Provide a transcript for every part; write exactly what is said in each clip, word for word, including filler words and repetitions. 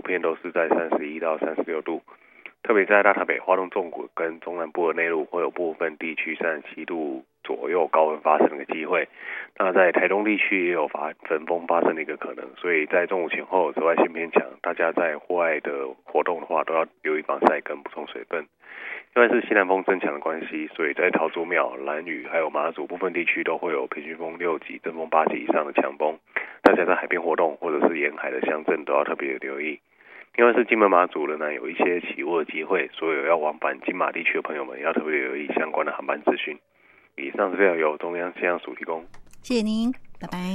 遍都是在三十一到三十六度，特别在大台北、花东纵谷跟中南部的内陆会有部分地区三十七度左右高温发生的机会。那在台东地区也有发焚风发生的一个可能，所以在中午前后紫外线偏强，大家在户外的活动的话都要留意防晒跟补充水分。因为是西南风增强的关系，所以在桃竹苗、兰屿还有马祖部分地区都会有平均风六级、阵风八级以上的强风，大家在海边活动或者是沿海的乡镇都要特别留意。因为是金门马祖仍然有一些起雾的机会，所以要往返金马地区的朋友们要特别留意相关的航班资讯。以上资料由中央气象署提供。 谢谢您，拜拜。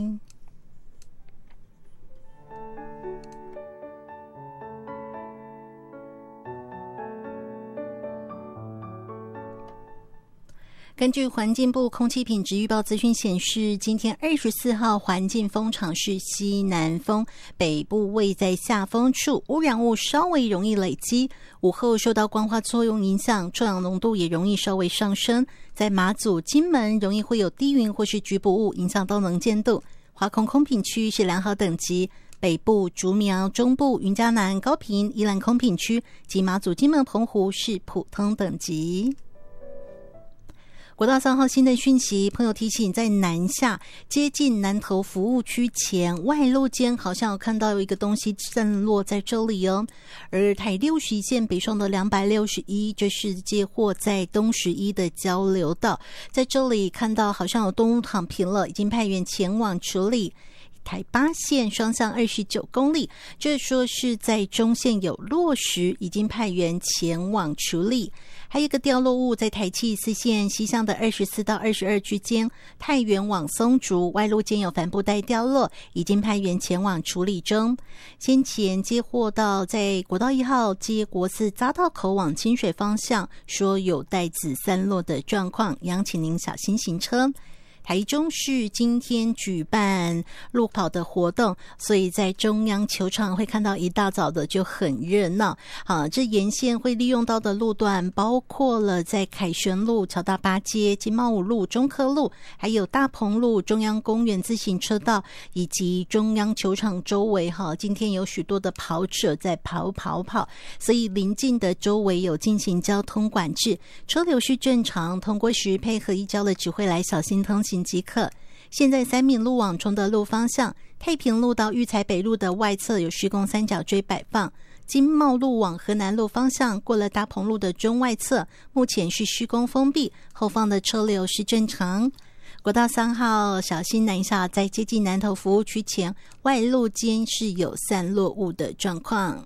根据环境部空气品质预报资讯显示，今天二十四号环境风场是西南风，北部位在下风处，污染物稍微容易累积。午后受到光化作用影响，臭氧浓度也容易稍微上升。在马祖、金门容易会有低云或是局部雾影响到能见度。华空空品区是良好等级，北部、竹苗、中部、云嘉南、高屏、宜兰空品区及马祖、金门、澎湖是普通等级。国道三号新的讯息，朋友提醒，在南下接近南投服务区前外路间好像有看到有一个东西散落在这里哦。而台六十一线北上的两百六十一，这是接货在东十一的交流道，在这里看到好像有动物躺平了，已经派员前往处理。台八线双向二十九公里，这说是在中线有落石，已经派员前往处理。还有一个掉落物在台七四线西向的二十四到二十二之间，太原往松竹外路间有帆布袋掉落，已经派员前往处理中。先前接获到在国道一号接国四匝道口往清水方向，说有袋子散落的状况，央请您小心行车。台中市今天举办路跑的活动，所以在中央球场会看到一大早的就很热闹。好，这沿线会利用到的路段包括了在凯旋路、乔大八街、金茂五路、中科路，还有大鹏路、中央公园自行车道以及中央球场周围。哈，今天有许多的跑者在跑跑跑，所以邻近的周围有进行交通管制，车流是正常，通过时配合一交的指挥来小心通行即可。现在三民路往崇德路方向，太平路到育才北路的外侧有施工三角锥摆放。金茂路往河南路方向，过了大鹏路的中外侧，目前是施工封闭，后方的车流是正常。国道三号小心南下，在接近南投服务区前，外路间是有散落物的状况。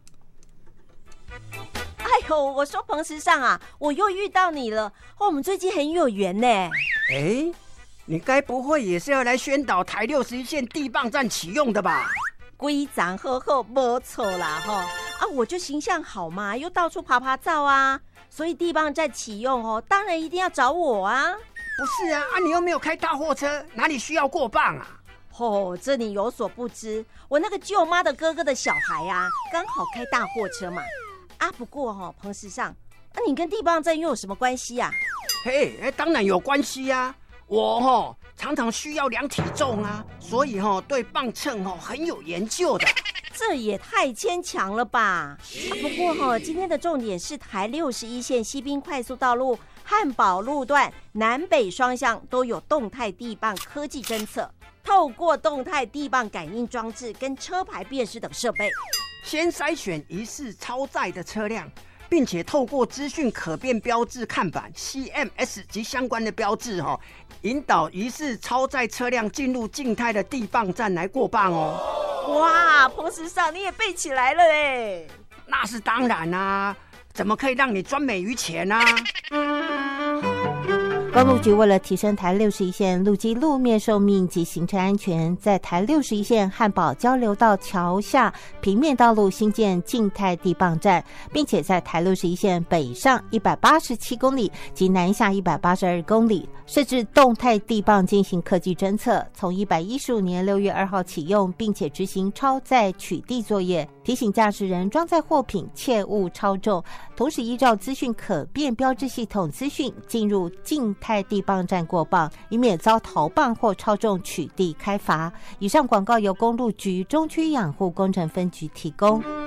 哎呦，我说彭时尚啊，我又遇到你了，哦，我们最近很有缘呢。 哎，你该不会也是要来宣导台六十一线地磅站启用的吧？ 规章好好，没错啦哈。啊，我就形象好嘛，又到处爬爬照啊，所以地磅站启用哦，当然一定要找我啊。 不是啊，啊你又没有开大货车，哪里需要过磅啊？ 哦，这你有所不知，我那个舅妈的哥哥的小孩啊，刚好开大货车嘛。啊，不过哈、哦，彭时尚，那、啊、你跟地磅站又有什么关系啊？ 嘿，当然有关系啊。我哈、哦、常常需要量体重啊，所以哈、哦、对磅秤哈、哦、很有研究的。 这也太牵强了吧！啊、不过哈、哦，今天的重点是台六十一线西滨快速道路汉宝路段南北双向都有动态地磅科技侦测，透过动态地磅感应装置跟车牌辨识等设备， 先筛选疑似超载的车辆，并且透过资讯可变标志看板 C M S 及相关的标志、哦、引导疑似超载车辆进入静态的地磅站来过磅哦。 哇，彭时尚你也背起来了嘞！ 那是当然啊，怎么可以让你专美于前啊？ 公路局为了提升台六十一线路基路面寿命及行车安全，在台六十一线汉宝交流道桥下平面道路新建静态地磅站，并且在台六十一线北上一百八十七公里及南下一百八十二公里设置动态地磅进行科技侦测，从一百一十五年六月二号启用，并且执行超载取缔作业，提醒驾驶人装载货品切勿超重，同时依照资讯可变标志系统资讯进入静态地磅站过磅，以免遭逃磅或超重取缔开罚。以上广告由公路局中区养护工程分局提供。